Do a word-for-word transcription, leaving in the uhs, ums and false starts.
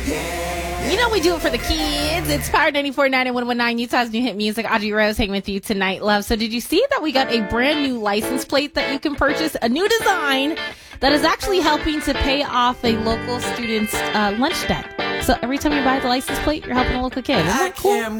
You know we do it for the kids. It's Power ninety-four point nine and one one nine, Utah's new hit music. Audrey Rose hanging with you tonight, love. So did you see that we got a brand new license plate that you can purchase? A new design that is actually helping to pay off a local student's uh, lunch debt. So every time you buy the license plate, you're helping a local kid. Isn't that cool?